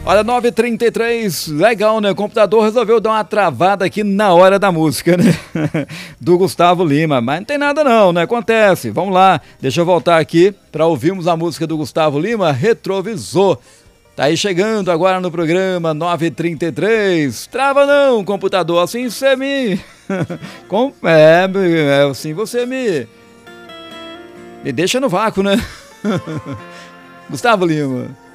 Olha, 9h33, legal, né? O computador resolveu dar uma travada aqui na hora da música, né? Do Gustavo Lima, mas não tem nada não, né? Acontece. Vamos lá, deixa eu voltar aqui para ouvirmos a música do Gustavo Lima, Retrovisor. Tá aí chegando agora no programa, 9h33. Trava não, computador, assim você me... assim você me deixa no vácuo, né? Gustavo Lima.